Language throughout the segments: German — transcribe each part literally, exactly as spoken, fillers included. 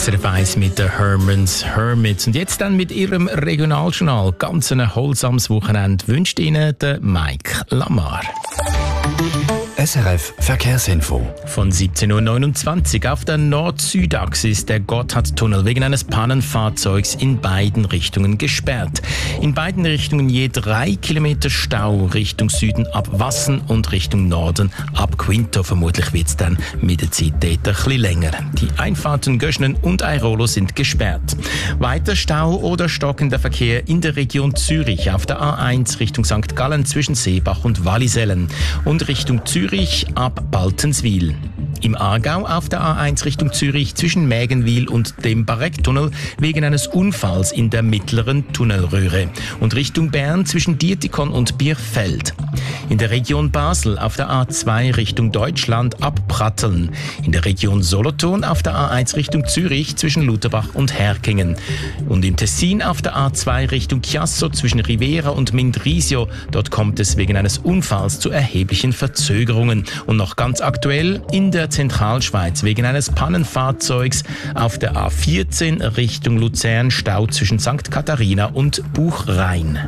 S R F eins mit den Hermans Hermits. Und jetzt dann mit ihrem Regionaljournal. Ganz ein holsames Wochenende wünscht Ihnen der Mike Lamar. S R F Verkehrsinfo. Von siebzehn Uhr neunundzwanzig auf der Nord-Süd-Achse ist der Gotthardtunnel wegen eines Pannenfahrzeugs in beiden Richtungen gesperrt. In beiden Richtungen je drei Kilometer Stau, Richtung Süden ab Wassen und Richtung Norden ab Quinto. Vermutlich wird es dann mit der Zeit dort ein bisschen länger. Die Einfahrten Göschnen und Airolo sind gesperrt. Weiter Stau oder stockender Verkehr in der Region Zürich auf der A eins Richtung Sankt Gallen zwischen Seebach und Wallisellen und Richtung Zürich ab Baltenswil. Im Aargau auf der A eins Richtung Zürich zwischen Mägenwil und dem Barecktunnel wegen eines Unfalls in der mittleren Tunnelröhre und Richtung Bern zwischen Dietikon und Birchfeld. In der Region Basel auf der A zwei Richtung Deutschland ab Pratteln. In der Region Solothurn auf der A eins Richtung Zürich zwischen Lutherbach und Herkingen. Und im Tessin auf der A zwei Richtung Chiasso zwischen Rivera und Mindrisio. Dort kommt es wegen eines Unfalls zu erheblichen Verzögerungen. Und noch ganz aktuell in der Zentralschweiz wegen eines Pannenfahrzeugs auf der A vierzehn Richtung Luzern Stau zwischen Sankt Katharina und Buchrhein.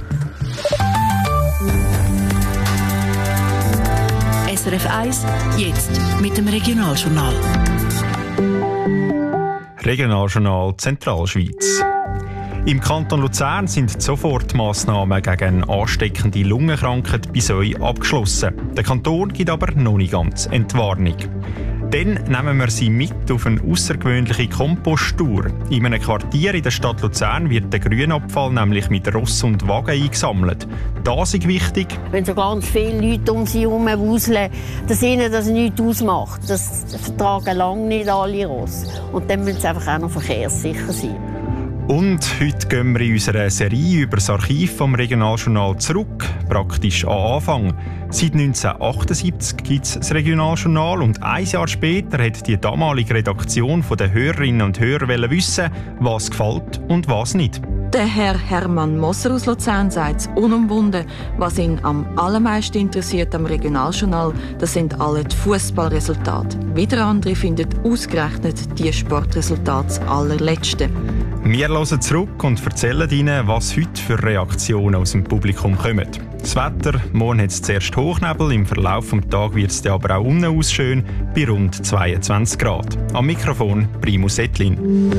S R F eins, jetzt mit dem Regionaljournal. Regionaljournal Zentralschweiz. Im Kanton Luzern sind Sofortmaßnahmen gegen ansteckende Lungenkrankheit bei Säu abgeschlossen. Der Kanton gibt aber noch nicht ganz Entwarnung. Dann nehmen wir sie mit auf eine außergewöhnliche Komposttour. In einem Quartier in der Stadt Luzern wird der Grünabfall nämlich mit Ross und Wagen eingesammelt. Das ist wichtig. Wenn so ganz viele Leute um sie herum wuseln, dass ihnen das nichts ausmacht. Das vertragen lange nicht alle Ross. Und dann müssen sie einfach auch noch verkehrssicher sein. Und heute gehen wir in unserer Serie über das Archiv vom Regionaljournal zurück, praktisch an Anfang. Seit neunzehnhundertachtundsiebzig gibt es das Regionaljournal und ein Jahr später hat die damalige Redaktion von den Hörerinnen und Hörern wissen, was gefällt und was nicht. Der Herr Hermann Moser aus Luzern sagt es unumwunden. Was ihn am allermeisten interessiert am Regionaljournal, das sind alle die Fußballresultate. Wieder andere finden ausgerechnet die Sportresultate das allerletzte. Wir hören zurück und erzählen Ihnen, was heute für Reaktionen aus dem Publikum kommen. Das Wetter, morgen hat es zuerst Hochnebel, im Verlauf des Tages wird es aber auch unten aus schön, bei rund zweiundzwanzig Grad. Am Mikrofon Primus Ettlin.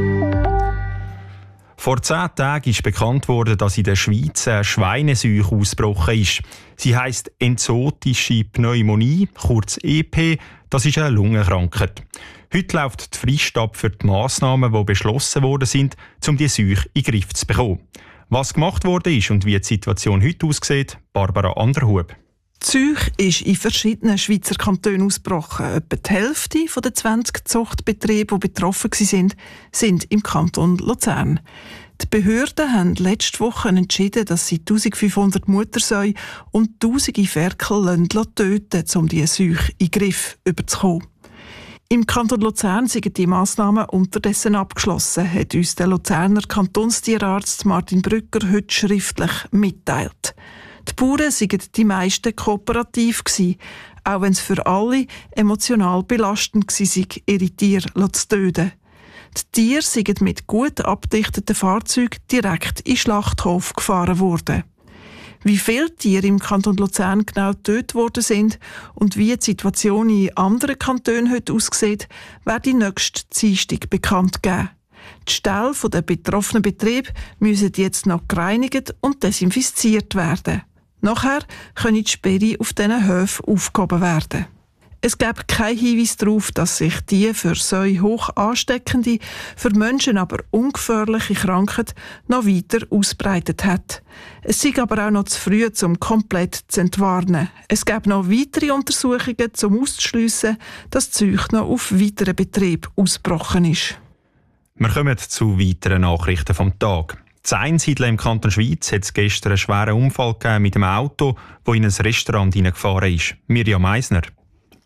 Vor zehn Tagen ist bekannt worden, dass in der Schweiz eine Schweineseuche ausgebrochen ist. Sie heisst Enzootische Pneumonie, kurz E P. Das ist eine Lungenkrankheit. Heute läuft die Frist ab für die Massnahmen, die beschlossen worden sind, um die Seuche in den Griff zu bekommen. Was gemacht worden ist und wie die Situation heute aussieht, Barbara Anderhub. Die Seuche ist in verschiedenen Schweizer Kantonen ausgebrochen. Etwa die Hälfte der zwanzig Zuchtbetriebe, die betroffen waren, sind im Kanton Luzern. Die Behörden haben letzte Woche entschieden, dass sie eintausendfünfhundert Muttersäue und tausende Ferkel töten lassen, um diese Seuche in den Griff zu bekommen. Im Kanton Luzern sind die Massnahmen unterdessen abgeschlossen, hat uns der Luzerner Kantonstierarzt Martin Brücker heute schriftlich mitteilt. Die Bauern waren die meisten kooperativ gewesen, auch wenn es für alle emotional belastend war, ihre Tiere zu töten. Die Tiere sind mit gut abgedichteten Fahrzeugen direkt in den Schlachthof gefahren worden. Wie viele Tiere im Kanton Luzern genau getötet worden sind und wie die Situation in anderen Kantonen heute aussieht, wird nächsten Dienstag bekannt geben. Die Ställe der betroffenen Betriebe müssen jetzt noch gereinigt und desinfiziert werden. Nachher können die Sperren auf diesen Höfen aufgehoben werden. Es gibt keinen Hinweis darauf, dass sich die für Säue hoch ansteckende, für Menschen aber ungefährliche Krankheit noch weiter ausbreitet hat. Es ist aber auch noch zu früh, um komplett zu entwarnen. Es gibt noch weitere Untersuchungen, um auszuschliessen, dass die Seuche noch auf weiteren Betrieb ausgebrochen ist. Wir kommen zu weiteren Nachrichten vom Tag. In Einsiedeln im Kanton Schweiz hat es gestern einen schweren Unfall gegeben mit einem Auto, das in ein Restaurant hineingefahren ist. Mirjam Meisner.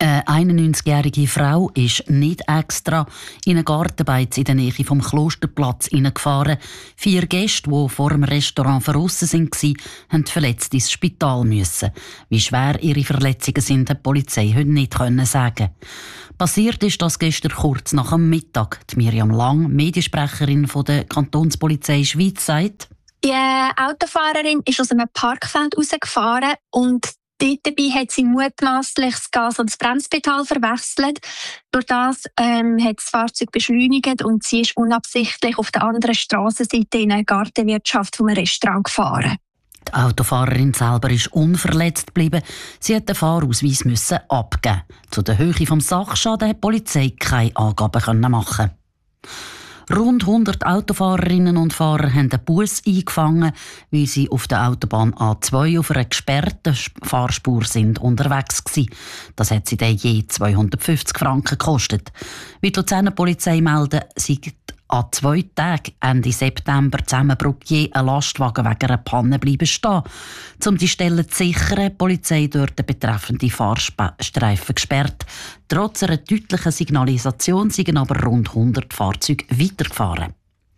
Eine einundneunzigjährige Frau ist nicht extra in einen Gartenbeiz in der Nähe vom Klosterplatz hineingefahren. Vier Gäste, die vor dem Restaurant verrissen waren, mussten verletzt ins Spital müssen. Wie schwer ihre Verletzungen sind, hat die Polizei heute nicht sagen. Passiert ist das gestern kurz nach dem Mittag. Die Miriam Lang, Mediensprecherin von der Kantonspolizei Schweiz, sagt: Die Autofahrerin ist aus einem Parkfeld rausgefahren und dort dabei hat sie mutmaßlich das Gas- und das Bremspedal verwechselt. Durch das ähm, hat das Fahrzeug beschleunigt und sie ist unabsichtlich auf der anderen Strassenseite in eine Gartenwirtschaft vom Restaurant gefahren. Die Autofahrerin selber ist unverletzt geblieben. Sie musste den Fahrausweis müssen abgeben. Zu der Höhe des Sachschadens hat die Polizei keine Angaben machen. Rund hundert Autofahrerinnen und Fahrer haben einen Bus eingefangen, weil sie auf der Autobahn A zwei auf einer gesperrten Fahrspur sind unterwegs waren. Das hat sie dann je zweihundertfünfzig Franken gekostet. Wie die Luzerner Polizei melden, sind an zwei Tagen Ende September Zusammenbruch je ein Lastwagen wegen einer Panne bleiben stehen. Um die Stelle zu sichern, hat die Polizei dort den betreffenden Fahrstreifen gesperrt. Trotz einer deutlichen Signalisation sind aber rund hundert Fahrzeuge weitergefahren.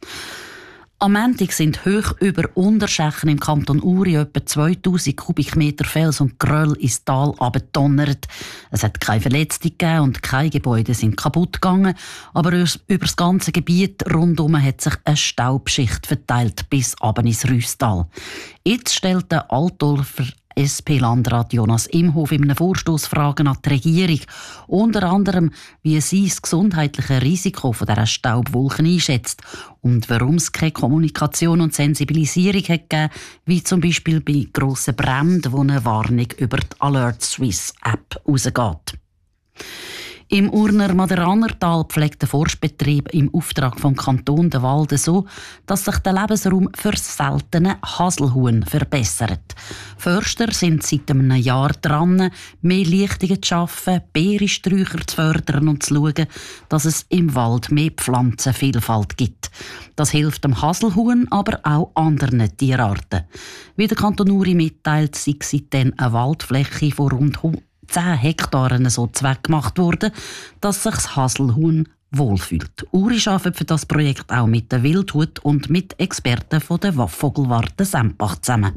Am Montag sind hoch über Unterschächen im Kanton Uri etwa zweitausend Kubikmeter Fels und Geröll ins Tal abgedonnert. Es hat keine Verletzte gegeben und keine Gebäude sind kaputt gegangen, aber über das ganze Gebiet rundum hat sich eine Staubschicht verteilt bis runter ins Rüsstal. Jetzt stellt der Altdorfer S P-Landrat Jonas Imhof in einem Vorstoss Fragen an die Regierung. Unter anderem, wie sie das gesundheitliche Risiko von dieser Staubwolke einschätzt und warum es keine Kommunikation und Sensibilisierung hat gegeben, wie zum Beispiel bei grossen Bränden, wo eine Warnung über die Alert Swiss App rausgeht. Im Urner Maderanertal pflegt der Forstbetrieb im Auftrag vom Kanton den Wald so, dass sich der Lebensraum für das seltene Haselhuhn verbessert. Förster sind seit einem Jahr dran, mehr Lichtungen zu schaffen, Beerensträucher zu fördern und zu schauen, dass es im Wald mehr Pflanzenvielfalt gibt. Das hilft dem Haselhuhn, aber auch anderen Tierarten. Wie der Kanton Uri mitteilt, sei seitdem eine Waldfläche von rund zehn Hektaren so zweckgemacht worden, dass sich das Haselhuhn wohlfühlt. Uri arbeitet für das Projekt auch mit der Wildhut und mit Experten von der Vogelwarte Sempach zusammen.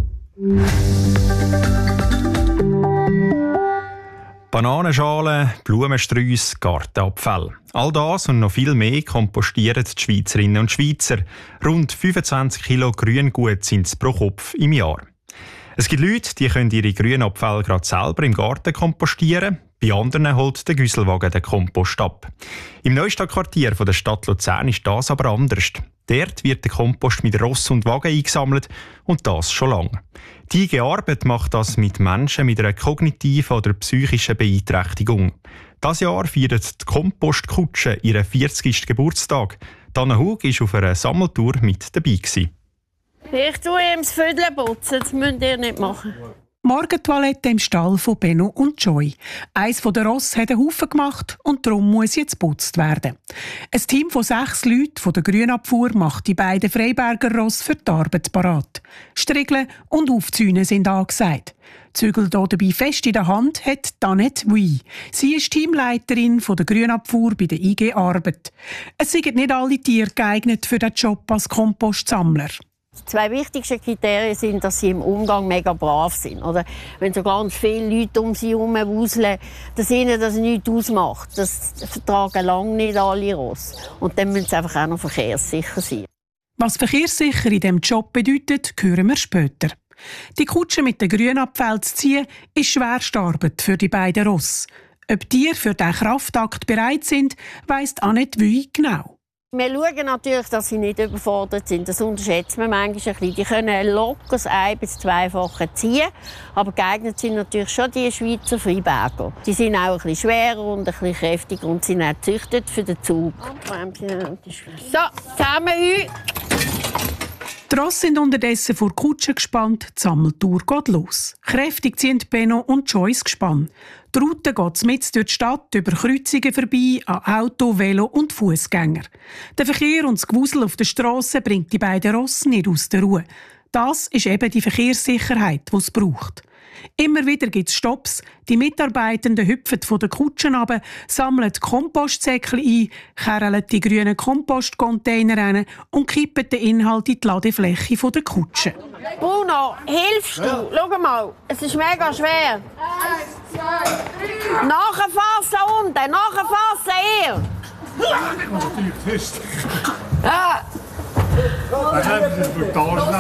Bananenschalen, Blumensträusse, Gartenabfälle. All das und noch viel mehr kompostieren die Schweizerinnen und Schweizer. Rund fünfundzwanzig Kilo Grüngut sind es pro Kopf im Jahr. Es gibt Leute, die können ihre Grünabfälle gerade selber im Garten kompostieren. Bei anderen holt der Güsselwagen den Kompost ab. Im Neustadtquartier der Stadt Luzern ist das aber anders. Dort wird der Kompost mit Ross und Wagen eingesammelt und das schon lange. Die I G Arbeit macht das mit Menschen mit einer kognitiven oder psychischen Beeinträchtigung. Dieses Jahr feiert die Kompostkutsche ihren vierzigsten Geburtstag. Dana Hug war auf einer Sammeltour mit dabei gewesen. Ich tue ihm das Vödeln putzen, das müsst ihr nicht machen. Morgentoilette im Stall von Benno und Joy. Eins der Ross hat einen Haufen gemacht und darum muss jetzt geputzt werden. Ein Team von sechs Leuten von der Grünabfuhr macht die beiden Freiberger Ross für die Arbeit parat. Striegeln und Aufzäunen sind angesagt. Zügel hier dabei fest in der Hand hat Danette Wui. Sie ist Teamleiterin von der Grünabfuhr bei der I G Arbeit. Es sind nicht alle Tiere geeignet für den Job als Kompostsammler. Die zwei wichtigsten Kriterien sind, dass sie im Umgang mega brav sind. Oder wenn so ganz viele Leute um sie herum wuseln, dass ihnen das nichts ausmacht. Das vertragen lange nicht alle Ross. Und dann müssen sie einfach auch noch verkehrssicher sein. Was verkehrssicher in diesem Job bedeutet, hören wir später. Die Kutsche mit den Grünabfällen zu ziehen, ist schwerste Arbeit für die beiden Ross. Ob die für diesen Kraftakt bereit sind, weiss Annette Wui genau. Wir schauen natürlich, dass sie nicht überfordert sind. Das unterschätzt man manchmal ein bisschen. Die können locker das ein- bis zweifache ziehen. Aber geeignet sind natürlich schon die Schweizer Freiberger. Die sind auch ein bisschen schwerer und ein bisschen kräftiger und sind auch gezüchtet für den Zug. So, zusammen ein. Die Rosse sind unterdessen vor die Kutsche gespannt, die Sammeltour geht los. Kräftig ziehen Benno und Joyce gespannt. Die Route geht mitten durch die Stadt, über Kreuzungen vorbei, an Auto, Velo und Fußgänger. Der Verkehr und das Gewusel auf der Strasse bringt die beiden Rosse nicht aus der Ruhe. Das ist eben die Verkehrssicherheit, die es braucht. Immer wieder gibt es Stopps. Die Mitarbeitenden hüpfen von den Kutschen runter, sammeln die Kompostsäckchen ein, kerren die grünen Kompostcontainer rein und kippen den Inhalt in die Ladefläche der Kutsche. Bruno, hilfst du? Schau mal, es ist mega schwer. Eins, zwei, drei. Nachfassen unten, nachfassen ihr. Ich muss natürlich fest. Ja. Das ist brutal.